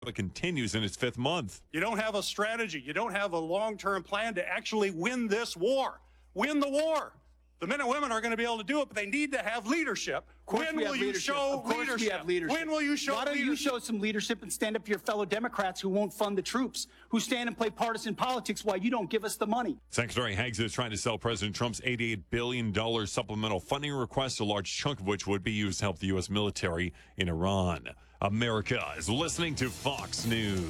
continues in its fifth month. You don't have a strategy. You don't have a long-term plan to actually win this war. Win the war. The men and women are going to be able to do it, but they need to have leadership. When will you show leadership? When will you show leadership? Why don't you show some leadership and stand up to your fellow Democrats who won't fund the troops, who stand and play partisan politics while you don't give us the money? Secretary Haggs is trying to sell President Trump's $88 billion supplemental funding request, a large chunk of which would be used to help the U.S. military in Iran. America is listening to Fox News.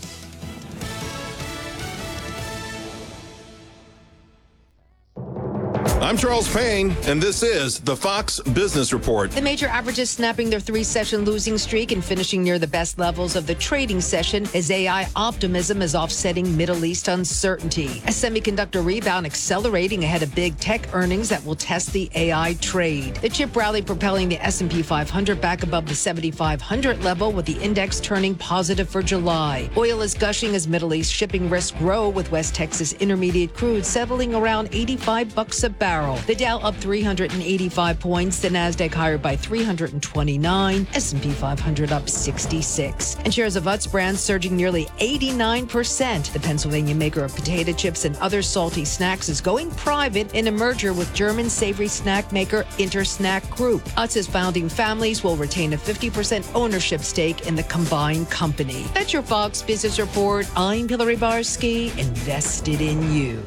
I'm Charles Payne, and this is the Fox Business Report. The major averages snapping their three-session losing streak and finishing near the best levels of the trading session as AI optimism is offsetting Middle East uncertainty. A semiconductor rebound accelerating ahead of big tech earnings that will test the AI trade. The chip rally propelling the S&P 500 back above the 7,500 level, with the index turning positive for July. Oil is gushing as Middle East shipping risks grow, with West Texas Intermediate crude settling around $85 a barrel. The Dow up 385 points, the Nasdaq higher by 329, S&P 500 up 66. And shares of Utz brand surging nearly 89%. The Pennsylvania maker of potato chips and other salty snacks is going private in a merger with German savory snack maker Intersnack Group. Utz's founding families will retain a 50% ownership stake in the combined company. That's your Fox Business Report. I'm Hillary Barsky, invested in you.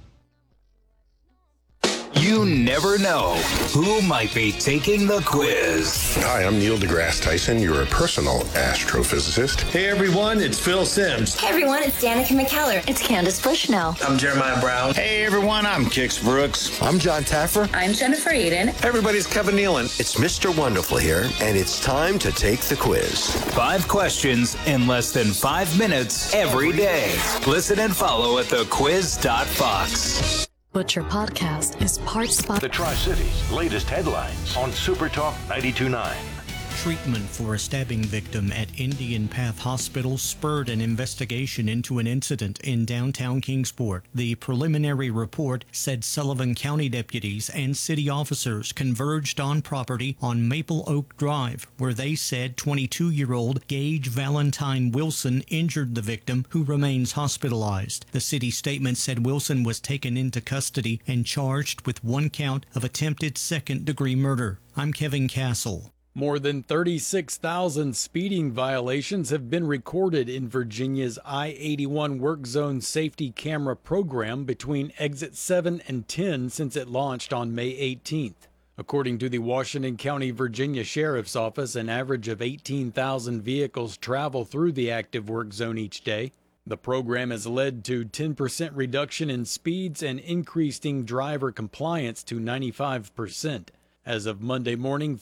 You never know who might be taking the quiz. Hi, I'm Neil deGrasse Tyson, your personal astrophysicist. Hey everyone, it's Phil Simms. Hey everyone, it's Danica McKellar. It's Candace Bushnell. I'm Jeremiah Brown. Hey everyone, I'm Kix Brooks. I'm John Taffer. I'm Jennifer Eden. Everybody's Kevin Nealon. It's Mr. Wonderful here, and it's time to take the quiz. 5 questions in less than 5 minutes every day. Listen and follow at thequiz.fox. Butcher Podcast is part spot. The Tri-Cities latest headlines on Super Talk 92.9. Treatment for a stabbing victim at Indian Path Hospital spurred an investigation into an incident in downtown Kingsport. The preliminary report said Sullivan County deputies and city officers converged on property on Maple Oak Drive, where they said 22-year-old Gage Valentine Wilson injured the victim, who remains hospitalized. The city statement said Wilson was taken into custody and charged with 1 count of attempted second-degree murder. I'm Kevin Castle. More than 36,000 speeding violations have been recorded in Virginia's I-81 Work Zone Safety Camera program between Exit 7 and 10 since it launched on May 18th. According to the Washington County, Virginia Sheriff's Office, an average of 18,000 vehicles travel through the active work zone each day. The program has led to 10% reduction in speeds and increasing driver compliance to 95%. As of Monday morning,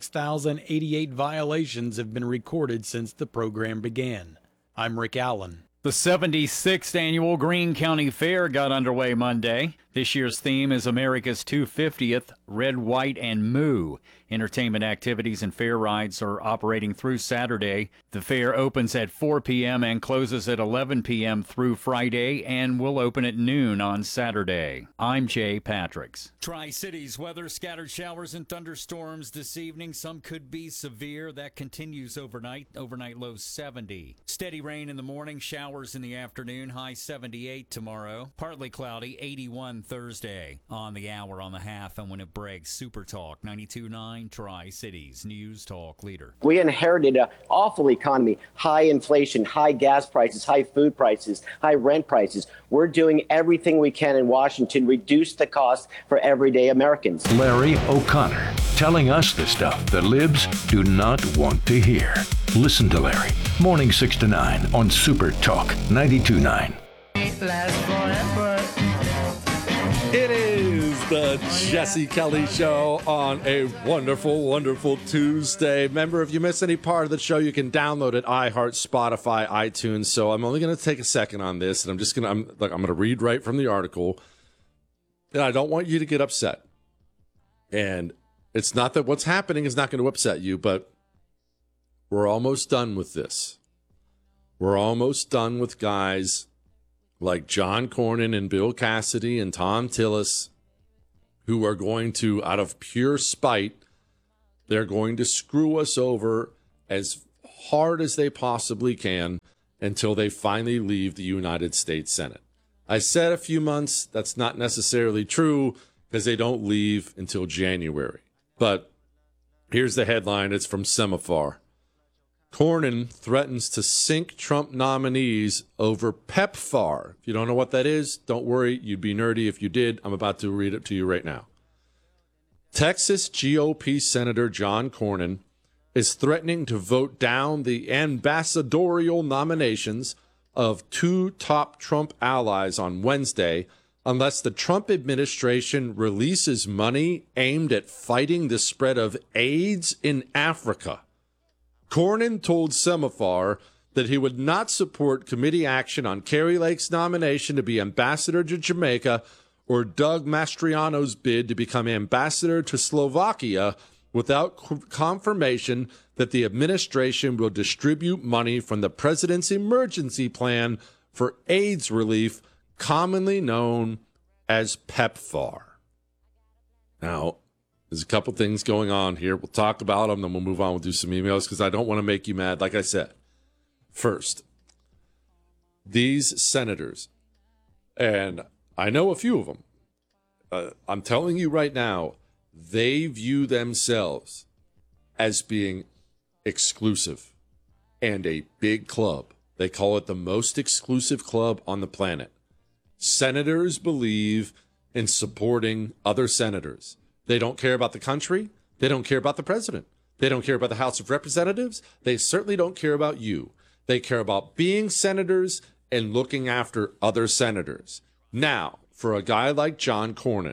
36,088 violations have been recorded since the program began. I'm Rick Allen. The 76th Annual Greene County Fair got underway Monday. This year's theme is America's 250th, Red, White, and Moo. Entertainment activities and fair rides are operating through Saturday. The fair opens at 4 p.m. and closes at 11 p.m. through Friday and will open at noon on Saturday. I'm Jay Patricks. Tri-Cities weather, scattered showers and thunderstorms this evening. Some could be severe. That continues overnight. Overnight low 70. Steady rain in the morning, showers in the afternoon, high 78 tomorrow. Partly cloudy, 81 Thursday. On the hour, on the half, and when it breaks, Super Talk 92.9 Tri-Cities News Talk leader. We inherited an awful economy, high inflation, high gas prices, high food prices, high rent prices. We're doing everything we can in Washington, reduce the cost for everyday Americans. Larry O'Connor, telling us the stuff the libs do not want to hear. Listen to Larry, morning 6 to 9 on Super Talk 92.9. It is the Jesse Kelly Show on a wonderful, wonderful Tuesday. Remember, if you miss any part of the show, you can download it, iHeart, Spotify, iTunes. So I'm only going to take a second on this, and I'm going to read right from the article. And I don't want you to get upset. And it's not that what's happening is not going to upset you, but we're almost done with this. We're almost done with guys like John Cornyn and Bill Cassidy and Tom Tillis, who are going to, out of pure spite, they're going to screw us over as hard as they possibly can until they finally leave the United States Senate. I said a few months. That's not necessarily true because they don't leave until January. But here's the headline. It's from Semaphore. Cornyn threatens to sink Trump nominees over PEPFAR. If you don't know what that is, don't worry. You'd be nerdy if you did. I'm about to read it to you right now. Texas GOP Senator John Cornyn is threatening to vote down the ambassadorial nominations of two top Trump allies on Wednesday unless the Trump administration releases money aimed at fighting the spread of AIDS in Africa. Cornyn told Semaphore that he would not support committee action on Kari Lake's nomination to be ambassador to Jamaica or Doug Mastriano's bid to become ambassador to Slovakia without confirmation that the administration will distribute money from the president's emergency plan for AIDS relief, commonly known as PEPFAR. Now, there's a couple things going on here. We'll talk about them, then we'll move on. We'll do some emails because I don't want to make you mad, like I said. First, these senators, and I know a few of them, I'm telling you right now, they view themselves as being exclusive and a big club. They call it the most exclusive club on the planet. Senators believe in supporting other senators. They don't care about the country. They don't care about the president. They don't care about the House of Representatives. They certainly don't care about you. They care about being senators and looking after other senators. Now, for a guy like John Cornyn,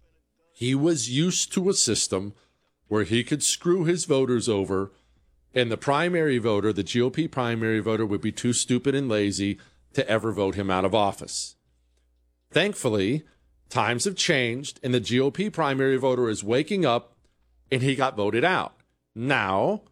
he was used to a system where he could screw his voters over, and the primary voter, the GOP primary voter, would be too stupid and lazy to ever vote him out of office. Thankfully, times have changed, and the GOP primary voter is waking up, and he got voted out. Now,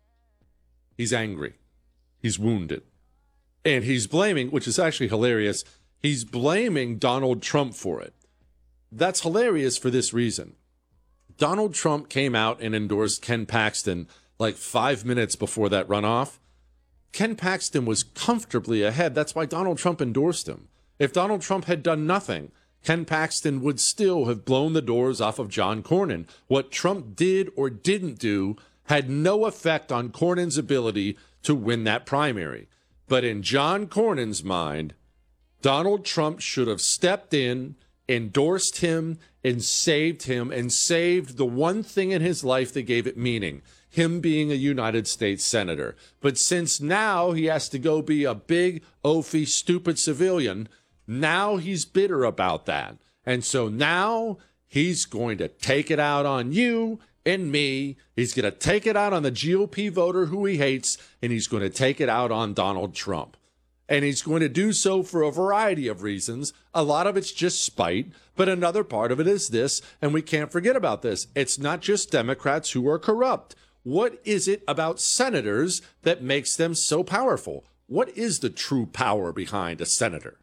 he's angry. He's wounded. And he's blaming, which is actually hilarious, he's blaming Donald Trump for it. That's hilarious for this reason. Donald Trump came out and endorsed Ken Paxton like 5 minutes before that runoff. Ken Paxton was comfortably ahead. That's why Donald Trump endorsed him. If Donald Trump had done nothing, Ken Paxton would still have blown the doors off of John Cornyn. What Trump did or didn't do had no effect on Cornyn's ability to win that primary. But in John Cornyn's mind, Donald Trump should have stepped in, endorsed him, and saved the one thing in his life that gave it meaning, him being a United States senator. But since now he has to go be a big, oafy, stupid civilian, now he's bitter about that. And so now he's going to take it out on you and me. He's going to take it out on the GOP voter who he hates, and he's going to take it out on Donald Trump. And he's going to do so for a variety of reasons. A lot of it's just spite, but another part of it is this, and we can't forget about this. It's not just Democrats who are corrupt. What is it about senators that makes them so powerful? What is the true power behind a senator?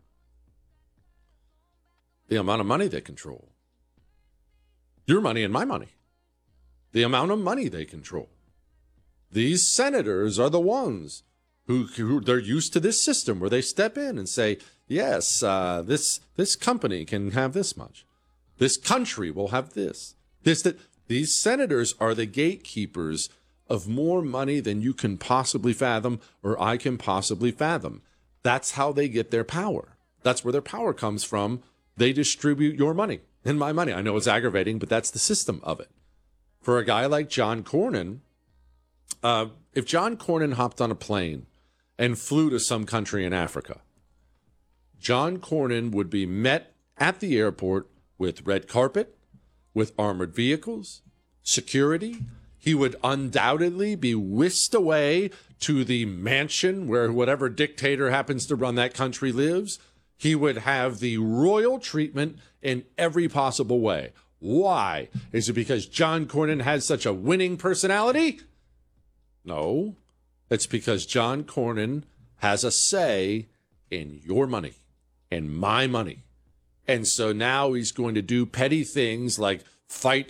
The amount of money they control. Your money and my money. The amount of money they control. These senators are the ones who they're used to this system where they step in and say, yes, this company can have this much. This country will have this. That. These senators are the gatekeepers of more money than you can possibly fathom or I can possibly fathom. That's how they get their power. That's where their power comes from. They distribute your money and my money. I know it's aggravating, but that's the system of it. For a guy like John Cornyn, if John Cornyn hopped on a plane and flew to some country in Africa, John Cornyn would be met at the airport with red carpet, with armored vehicles, security. He would undoubtedly be whisked away to the mansion where whatever dictator happens to run that country lives. He would have the royal treatment in every possible way. Why? Is it because John Cornyn has such a winning personality? No. It's because John Cornyn has a say in your money and my money. And so now he's going to do petty things like fight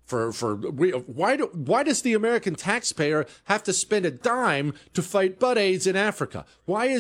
why does the American taxpayer have to spend a dime to fight butt AIDS in Africa? Why